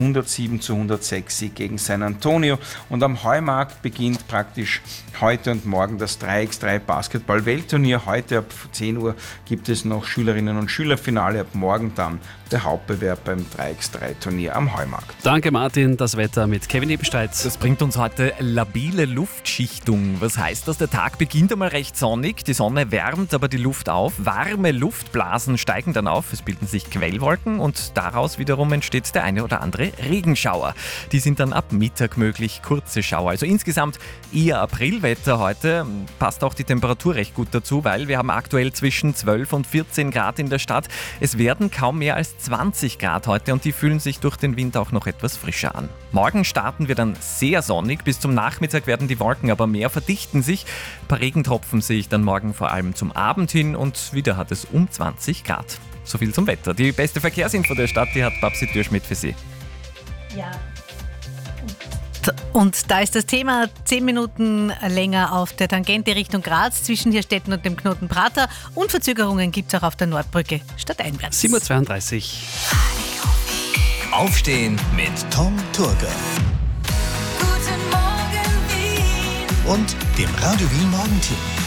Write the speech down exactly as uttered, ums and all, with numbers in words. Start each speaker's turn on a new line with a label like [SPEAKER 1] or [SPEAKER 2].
[SPEAKER 1] hundertsieben zu hundertsechs Sieg gegen San Antonio. Und am Heumarkt beginnt praktisch heute und morgen das drei gegen drei Basketball-Weltturnier. Heute ab zehn Uhr gibt es noch Schülerinnen- und Schülerfinale, ab morgen dann der Hauptbewerb beim drei gegen drei Turnier am Heumarkt.
[SPEAKER 2] Danke Martin, das Wetter mit Kevin Ebenstreit.
[SPEAKER 3] Das bringt uns heute labile Luftschichtung. Was heißt das? Der Tag beginnt einmal recht sonnig, die Sonne wärmt aber die Luft auf, warme Luftblasen steigen dann auf, es bilden sich Quellwolken und daraus wiederum entsteht der eine oder andere Regenschauer. Die sind dann ab Mittag möglich, kurze Schauer. Also insgesamt eher Aprilwetter heute, passt auch die Temperatur recht gut dazu, weil wir haben aktuell zwischen zwölf und vierzehn Grad in der Stadt. Es werden kaum mehr als zwanzig Grad heute und die fühlen sich durch den Wind auch noch etwas frischer an. Morgen starten wir dann sehr sonnig, bis zum Nachmittag werden die Wolken aber mehr, verdichten sich. Ein paar Regentropfen sehe ich dann morgen vor allem zum Abend hin und wieder hat es um zwanzig Grad. So viel zum Wetter. Die beste Verkehrsinfo der Stadt, die hat Babsi Dürschmidt für Sie.
[SPEAKER 4] Ja. Und da ist das Thema zehn Minuten länger auf der Tangente Richtung Graz zwischen Hirstetten und dem Knoten Prater und Verzögerungen gibt es auch auf der Nordbrücke stadteinwärts.
[SPEAKER 2] sieben Uhr zweiunddreißig.
[SPEAKER 5] Aufstehen mit Tom Turger.
[SPEAKER 6] Guten Morgen Wien.
[SPEAKER 5] Und dem Radio Wien Morgenteam.